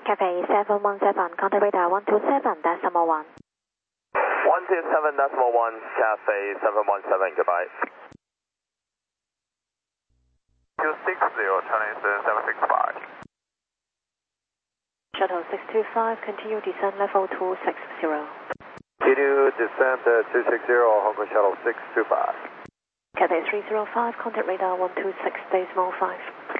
Cathay 717, contact radar 127.1. 127.1, Cathay 717, goodbye. 260, turning 765. Shuttle 625, continue descent level 260. Continue descent 260, Hong Kong Shuttle 625. Cathay 305, contact radar 126.5.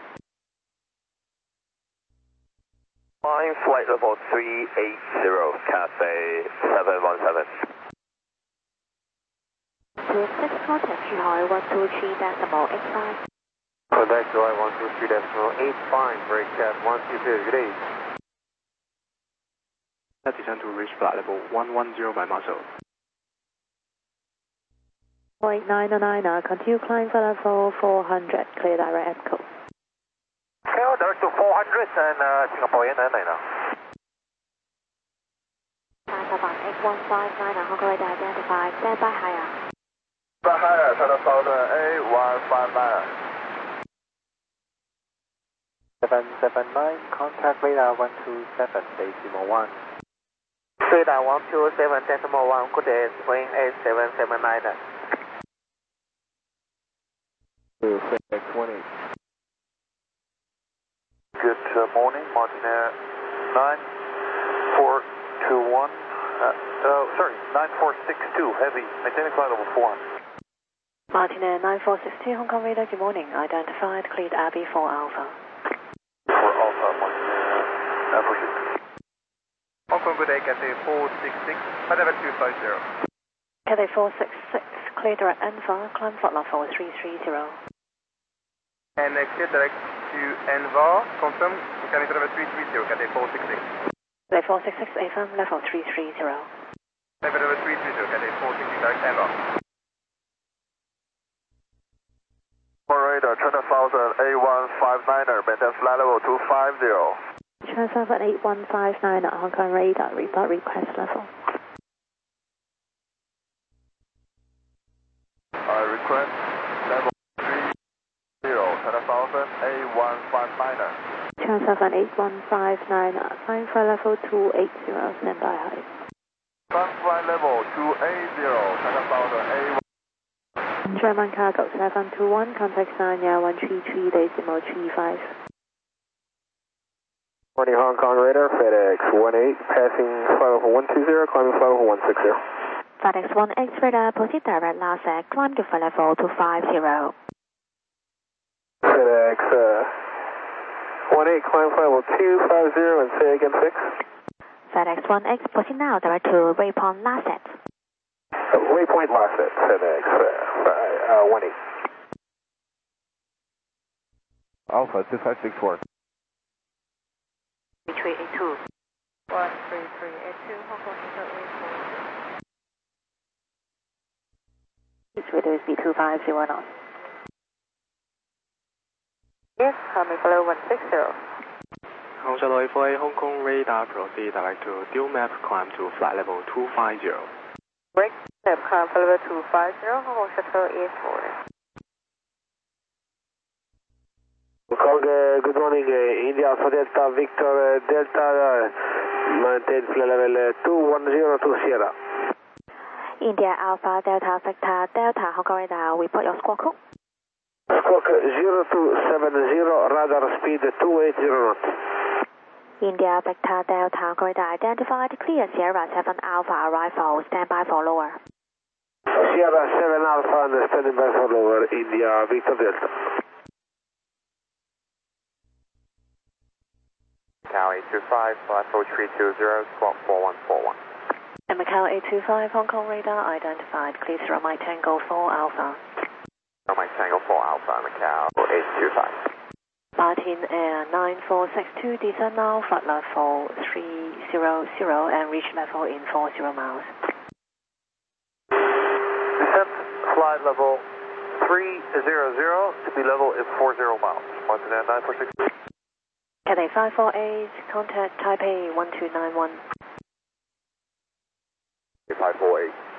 Flying flight level 380, Cathay 717. 26, contact Zhuhai 123.85. Contact July 123.85, break at 120, good day. Descend to reach flight level 110 by muscle. 909, continue climb for level 400, clear direct EPCO. Clear direct to 400 and Singapore 999. 95159, Hong Kong radar identified, stand by higher. By higher, China Southern A159. 779, contact radar 127.1. Radar 127.1, good day, swing 8779. 2618. Good morning, Martinair 9421, sorry, 9462, heavy, maintaining flight level 400. Martinair 9462, Hong Kong radar, good morning, identified, cleared Abbey 4 Alpha. 4 Alpha, Martinair 9462. Hong Kong, good day, Cathay 466, level 250. Cathay 466, clear direct Envar, climb flight level 330. And clear direct to Envar, confirm, coming to level 330, Cathay 466. Cathay 466, AFM, level 330. Level 330, Cathay 460, direct Envar. Radar, China Southern A159er, maintain flight level 250. China Southern 8159 at Hong Kong radar, report request level. Request level 30, China Southern A159er. China Southern 8159 at climb for level 280, stand by high. Climb flight level 280, China Southern A1. German cargo 721, contact Sanya 133.35. Morning Hong Kong radar, FedEx 18, passing flight level 120, climbing flight level 160. FedEx 18 radar, proceed direct last set, climb to flight level 250. FedEx 18, climb flight level 250 and say again 6. FedEx 18, proceed now direct to waypoint last set. Waypoint last set, FedEx 18. Alpha 2564. 3382. 13382, Hong Kong Central It's reduce B250 knots. Yes, coming below 160. Hong Shuttle A4A, Hong Kong radar, proceed direct to dual map, climb to flight level 250. Break, step climb for level 250, Hong Kong Shuttle A4A. Good morning, India Alpha Delta Victor Delta, maintain flight level 210 Sierra. India Alpha Delta Victor Delta, Hong Kong radar, report your squawk code. Squawk 0270, radar speed 280 knots. India Victor Delta, Hong Kong radar identified, clear Sierra 7 Alpha arrival, stand by for lower. Sierra 7 Alpha and standing by for lower, India Victor Delta. Macau 825, flight 4320, squawk 4141. And Macau 825, Hong Kong radar identified, clear Sierra Mike Tango 4 Alpha. Mike Tango 4 Alpha, Macau 825. Martin Air 9462, descend now, flight level 300 and reach level in 40 miles. Descent flight level 300 to be level is 40 miles. Martin Air 9462. Cathay 548, contact Taipei 1291. 548.